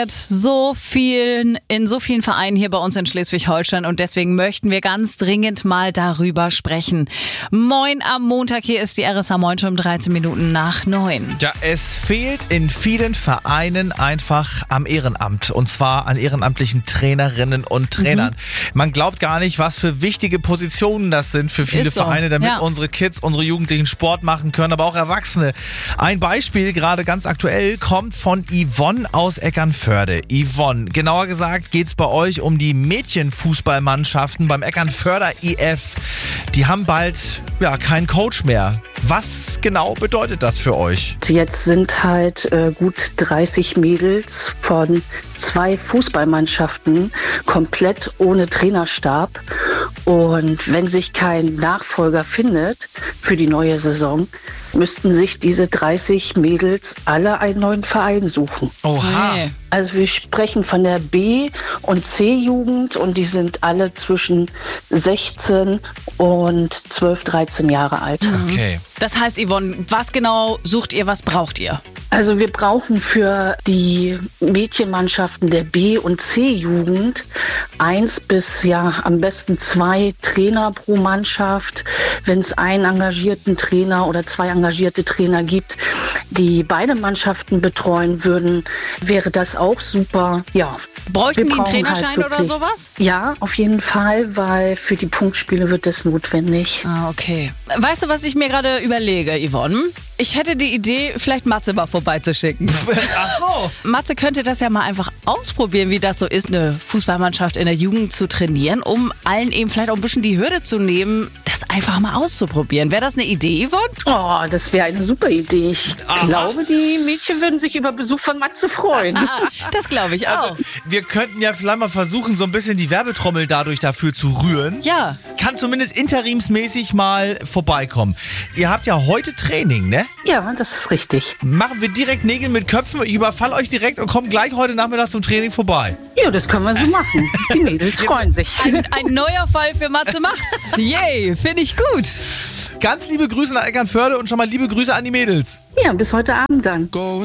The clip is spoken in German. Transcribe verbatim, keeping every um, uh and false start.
So vielen, in so vielen Vereinen hier bei uns in Schleswig-Holstein und deswegen möchten wir ganz dringend mal darüber sprechen. Moin am Montag, hier ist die R S H Moin schon um dreizehn Minuten nach neun. Ja, es fehlt in vielen Vereinen einfach am Ehrenamt und zwar an ehrenamtlichen Trainerinnen und Trainern. Mhm. Man glaubt gar nicht, was für wichtige Positionen das sind für viele so. Vereine, damit Ja. unsere Kids, unsere Jugendlichen Sport machen können, aber auch Erwachsene. Ein Beispiel, gerade ganz aktuell, kommt von Yvonne aus Eckernförde. Yvonne, genauer gesagt geht es bei euch um die Mädchenfußballmannschaften beim Eckernförder I F. Die haben bald ja keinen Coach mehr. Was genau bedeutet das für euch? Jetzt sind halt äh, gut dreißig Mädels von zwei Fußballmannschaften komplett ohne Trainerstab. Und wenn sich kein Nachfolger findet für die neue Saison, müssten sich diese dreißig Mädels alle einen neuen Verein suchen. Oha. Nee. Also wir sprechen von der B- und C-Jugend und die sind alle zwischen sechzehn und zwölf, dreizehn Jahre alt. Okay. Das heißt, Yvonne, was genau sucht ihr, was braucht ihr? Also wir brauchen für die Mädchenmannschaften der B- und C-Jugend eins bis ja am besten zwei Trainer pro Mannschaft. Wenn es einen engagierten Trainer oder zwei engagierte Trainer gibt, die beide Mannschaften betreuen würden, wäre das auch super. Ja. Bräuchten Wir die einen brauchen Trainerschein halt oder wirklich- sowas? Ja, auf jeden Fall, weil für die Punktspiele wird das notwendig. Ah, okay. Weißt du, was ich mir gerade überlege, Yvonne? Ich hätte die Idee, vielleicht Matze mal vorbeizuschicken. Ach so. Matze könnte das ja mal einfach ausprobieren, wie das so ist, eine Fußballmannschaft in der Jugend zu trainieren, um allen eben vielleicht auch ein bisschen die Hürde zu nehmen, das einfach mal auszuprobieren. Wäre das eine Idee, Yvonne? Oh, das wäre eine super Idee. Ich Aha. glaube, die Mädchen würden sich über Besuch von Matze freuen. Ah, das glaube ich auch. Also, wir könnten ja vielleicht mal versuchen, so ein bisschen die Werbetrommel dadurch dafür zu rühren. Ja. Kann zumindest interimsmäßig mal vorbeikommen. Ihr habt ja heute Training, ne? Ja, das ist richtig. Machen wir direkt Nägel mit Köpfen. Ich überfall euch direkt und komme gleich heute Nachmittag zum Training vorbei. Ja, das können wir so machen. Die Mädels freuen sich. Ein, ein neuer Fall für Matze macht's. Yay, finde ich gut. Ganz liebe Grüße nach Eckernförde und schon mal liebe Grüße an die Mädels. Ja, bis heute Abend dann.